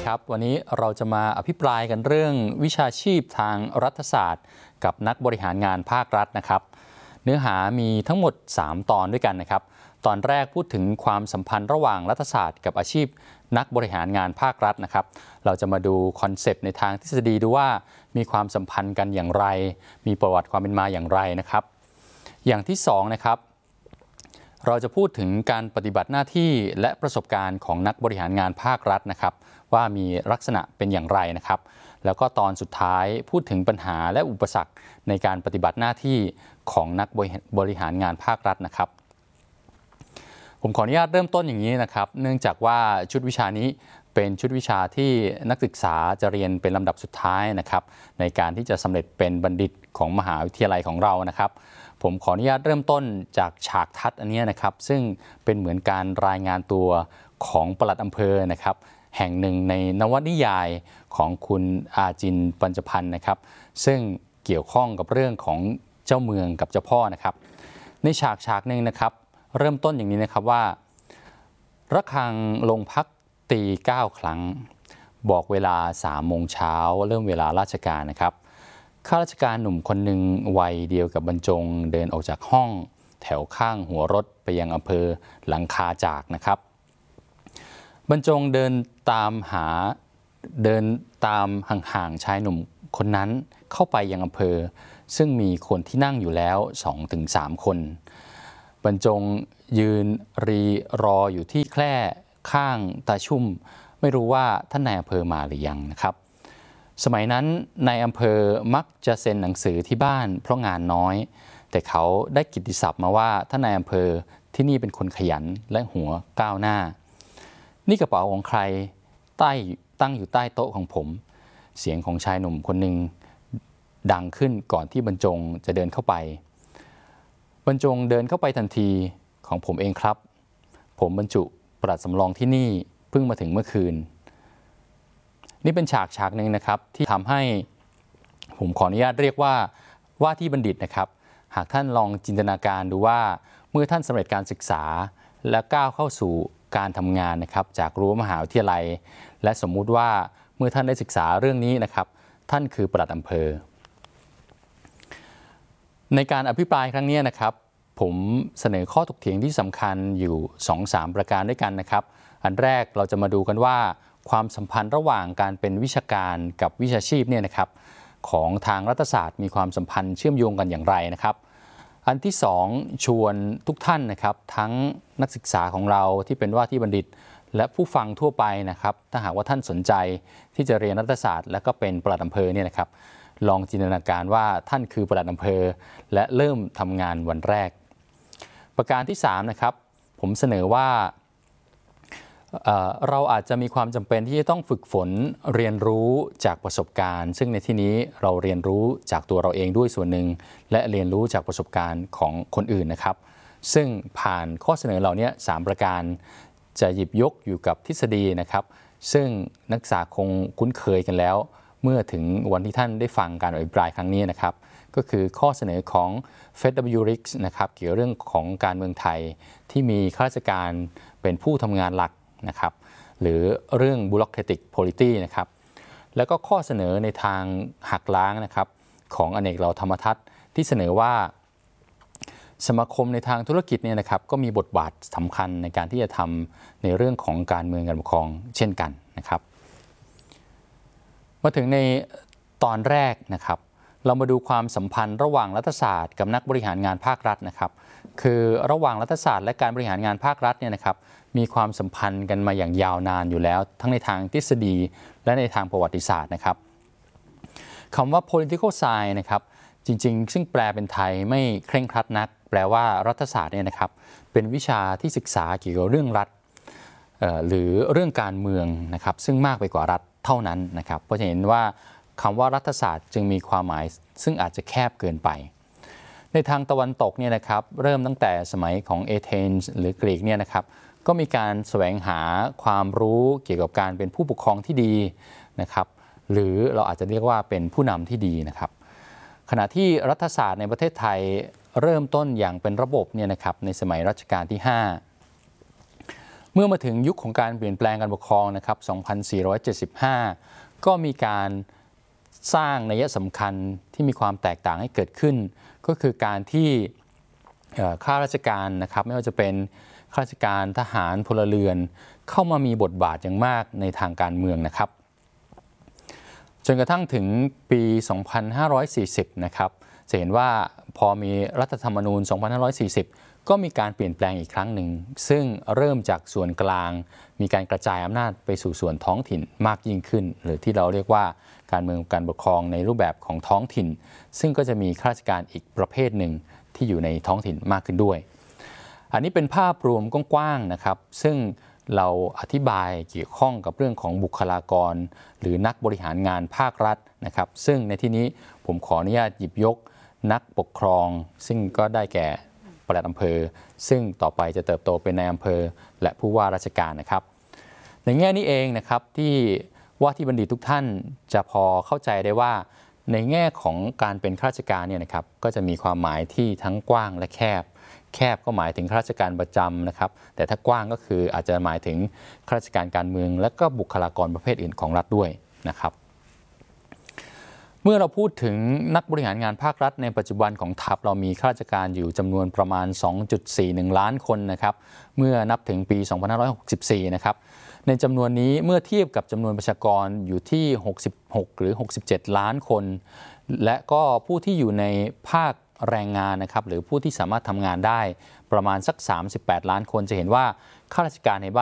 ครับวันนี้เราจะมาอภิปรายกันเรื่องวิชาชีพทางรัฐศาสตร์กับนักบริหารงานภาครัฐนะครับเนื้อหามีทั้งหมด3ตอนด้วยกันนะครับตอนแรกพูดถึงความสัมพันธ์ระหว่างรัฐศาสตร์กับอาชีพนักบริหารงานภาครัฐนะครับเราจะมาดูคอนเซปต์ในทางทฤษฎีดูว่ามีความสัมพันธ์กันอย่างไรมีประวัติความเป็นมาอย่างไรนะครับอย่างที่2นะครับเราจะพูดถึงการปฏิบัติหน้าที่และประสบการณ์ของนักบริหารงานภาครัฐนะครับว่ามีลักษณะเป็นอย่างไรนะครับแล้วก็ตอนสุดท้ายพูดถึงปัญหาและอุปสรรคในการปฏิบัติหน้าที่ของนักบริหารงานภาครัฐนะครับผมขออนุญาตเริ่มต้นอย่างนี้นะครับเนื่องจากว่าชุดวิชานี้เป็นชุดวิชาที่นักศึกษาจะเรียนเป็นลำดับสุดท้ายนะครับในการที่จะสำเร็จเป็นบัณฑิตของมหาวิทยาลัยของเรานะครับผมขออนุญาตเริ่มต้นจากฉากทัศน์อันนี้นะครับซึ่งเป็นเหมือนการรายงานตัวของปลัดอำเภอนะครับแห่งหนึ่งในนวนิยายของคุณอาจินปัญจพันธ์นะครับซึ่งเกี่ยวข้องกับเรื่องของเจ้าเมืองกับเจ้าพ่อนะครับในฉากหนึ่งนะครับเริ่มต้นอย่างนี้นะครับว่าระฆังลงพักตี9 ครั้งบอกเวลา3 โมงเช้าเริ่มเวลาราชการนะครับข้าราชการหนุ่มคนหนึ่งวัยเดียวกับบรรจงเดินออกจากห้องแถวข้างหัวรถไปยังอำเภอหลังคาจากนะครับบรรจงเดินตามห่างๆชายหนุ่มคนนั้นเข้าไปยังอำเภอซึ่งมีคนที่นั่งอยู่แล้ว 2-3 คนบรรจงยืนรออยู่ที่แคร่ข้างตาชุ่มไม่รู้ว่าท่านนายอำเภอมาหรือยังนะครับสมัยนั้นนายอำเภอมักจะเซ็นหนังสือที่บ้านเพราะงานน้อยแต่เขาได้กิตติศัพท์มาว่าท่านนายอำเภอที่นี่เป็นคนขยันและหัวก้าวหน้านี่กระเป๋าของใครตั้งอยู่ใต้โต๊ะของผมเสียงของชายหนุ่มคนหนึ่งดังขึ้นก่อนที่บรรจงจะเดินเข้าไปบรรจงเดินเข้าไปทันทีของผมเองครับผมบรรจุปลัดสำรองที่นี่เพิ่งมาถึงเมื่อคืนนี่เป็นฉากหนึ่งนะครับที่ทำให้ผมขออนุญาตเรียกว่าที่บัณฑิตนะครับหากท่านลองจินตนาการดูว่าเมื่อท่านสำเร็จการศึกษาและก้าวเข้าสู่การทำงานนะครับจากรั้วมหาวิทยาลัยและสมมุติว่าเมื่อท่านได้ศึกษาเรื่องนี้นะครับท่านคือปลัดอำเภอในการอภิปรายครั้งนี้นะครับผมเสนอข้อถกเถียงที่สำคัญอยู่ 2-3 ประการด้วยกันนะครับอันแรกเราจะมาดูกันว่าความสัมพันธ์ระหว่างการเป็นวิชาการกับวิชาชีพเนี่ยนะครับของทางรัฐศาสตร์มีความสัมพันธ์เชื่อมโยงกันอย่างไรนะครับอันที่2ชวนทุกท่านนะครับทั้งนักศึกษาของเราที่เป็นว่าที่บัณฑิตและผู้ฟังทั่วไปนะครับถ้าหากว่าท่านสนใจที่จะเรียนรัฐศาสตร์และก็เป็นปลัดอำเภอเนี่ยนะครับลองจินตนาการว่าท่านคือปลัดอำเภอและเริ่มทำงานวันแรกประการที่3นะครับผมเสนอว่าเราอาจจะมีความจำเป็นที่จะต้องฝึกฝนเรียนรู้จากประสบการณ์ซึ่งในที่นี้เราเรียนรู้จากตัวเราเองด้วยส่วนหนึ่งและเรียนรู้จากประสบการณ์ของคนอื่นนะครับซึ่งผ่านข้อเสนอเหล่านี้3ประการจะหยิบยกอยู่กับทฤษฎีนะครับซึ่งนักศึกษาคงคุ้นเคยกันแล้วเมื่อถึงวันที่ท่านได้ฟังการอภิปรายครั้งนี้นะครับก็คือข้อเสนอของเฟด W. Ricks นะครับเกี่ยวเรื่องของการเมืองไทยที่มีข้าราชการเป็นผู้ทำงานหลักนะครับหรือเรื่อง bureaucratic polity นะครับแล้วก็ข้อเสนอในทางหักล้างนะครับของอเนกเหล่าธรรมทัศน์ที่เสนอว่าสมาคมในทางธุรกิจเนี่ยนะครับก็มีบทบาทสำคัญในการที่จะทำในเรื่องของการเมืองการปกครองเช่นกันนะครับมาถึงในตอนแรกนะครับเรามาดูความสัมพันธ์ระหว่างรัฐศาสตร์กับนักบริหารงานภาครัฐนะครับคือระหว่างรัฐศาสตร์และการบริหารงานภาครัฐเนี่ยนะครับมีความสัมพันธ์กันมาอย่างยาวนานอยู่แล้วทั้งในทางทฤษฎีและในทางประวัติศาสตร์นะครับคำว่า political science นะครับจริงๆซึ่งแปลเป็นไทยไม่เคร่งครัดนักแปลว่ารัฐศาสตร์เนี่ยนะครับเป็นวิชาที่ศึกษาเกี่ยวกับเรื่องรัฐหรือเรื่องการเมืองนะครับซึ่งมากไปกว่ารัฐเท่านั้นนะครับเพราะจะเห็นว่าคำว่ารัฐศาสตร์จึงมีความหมายซึ่งอาจจะแคบเกินไปในทางตะวันตกเนี่ยนะครับเริ่มตั้งแต่สมัยของเอเธนส์หรือกรีกเนี่ยนะครับก็มีการแสวงหาความรู้เกี่ยวกับการเป็นผู้ปกครองที่ดีนะครับหรือเราอาจจะเรียกว่าเป็นผู้นำที่ดีนะครับขณะที่รัฐศาสตร์ในประเทศไทยเริ่มต้นอย่างเป็นระบบเนี่ยนะครับในสมัยรัชกาลที่5 เมื่อมาถึงยุคของการเปลี่ยนแปลงการปกครองนะครับ 2475 ก็มีการสร้างนัยสำคัญที่มีความแตกต่างให้เกิดขึ้นก็คือการที่ข้าราชการนะครับไม่ว่าจะเป็นข้าราชการทหารพลเรือนเข้ามามีบทบาทอย่างมากในทางการเมืองนะครับจนกระทั่งถึงปี 2540 นะครับจะเห็นว่าพอมีรัฐธรรมนูญ 2540 ก็มีการเปลี่ยนแปลงอีกครั้งหนึ่งซึ่งเริ่มจากส่วนกลางมีการกระจายอำนาจไปสู่ส่วนท้องถิ่นมากยิ่งขึ้นหรือที่เราเรียกว่าการเมืองการปกครองในรูปแบบของท้องถิ่นซึ่งก็จะมีข้าราชการอีกประเภทหนึ่งที่อยู่ในท้องถิ่นมากขึ้นด้วยอันนี้เป็นภาพรวมกว้างๆนะครับซึ่งเราอธิบายเกี่ยวข้องกับเรื่องของบุคลากรหรือนักบริหารงานภาครัฐนะครับซึ่งในที่นี้ผมขออนุญาตหยิบยกนักปกครองซึ่งก็ได้แก่ปลัดอำเภอซึ่งต่อไปจะเติบโตเป็นนายอำเภอและผู้ว่าราชการนะครับในแง่นี้เองนะครับที่ว่าที่บัณฑิตทุกท่านจะพอเข้าใจได้ว่าในแง่ของการเป็นข้าราชการเนี่ยนะครับก็จะมีความหมายที่ทั้งกว้างและแคบก็หมายถึงข้าราชการประจำนะครับแต่ถ้ากว้างก็คืออาจจะหมายถึงข้าราชการการเมืองและก็บุคลากรประเภทอื่นของรัฐด้วยนะครับเมื่อเราพูดถึงนักบริหารงานภาครัฐในปัจจุบันของทัพเรามีข้าราชการอยู่จำนวนประมาณ 2.41 ล้านคนนะครับเมื่อนับถึงปี 2564 นะครับในจำนวนนี้เมื่อเทียบกับจำนวนประชากรอยู่ที่ 66 หรือ 67 ล้านคนและก็ผู้ที่อยู่ในภาคแรงงานนะครับหรือผู้ที่สามารถทำงานได้ประมาณสัก 38 ล้านคนจะเห็นว่าข้าราชการในบ้าน